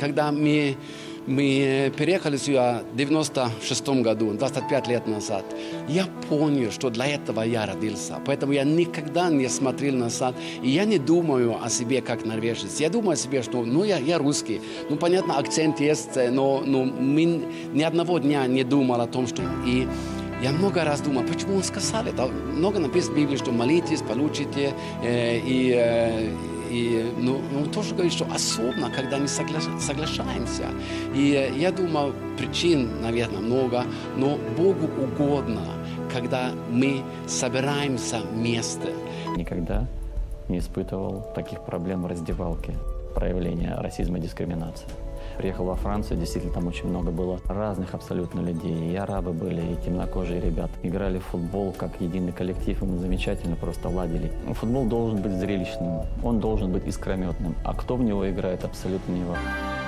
когда мы переехали сюда в 96 году, 25 лет назад, я понял, что для этого я родился. Поэтому я никогда не смотрел назад. И я не думаю о себе как норвежец. Я думаю о себе, что я русский. Понятно, акцент есть, но мы ни одного дня не думал о том, что... И я много раз думал, почему он сказал это. Много написано в Библии, что молитесь, получите. Но тоже говорит, что особенно, когда мы соглашаемся. И я думал, причин, наверное, много, но Богу угодно, когда мы собираемся вместе. Никогда не испытывал таких проблем в раздевалке, проявления расизма и дискриминации. Приехал во Францию, действительно, там очень много было разных абсолютно людей. И арабы были, и темнокожие ребята. Играли в футбол как единый коллектив, и мы замечательно просто ладили. Футбол должен быть зрелищным, он должен быть искрометным. А кто в него играет, абсолютно не важно.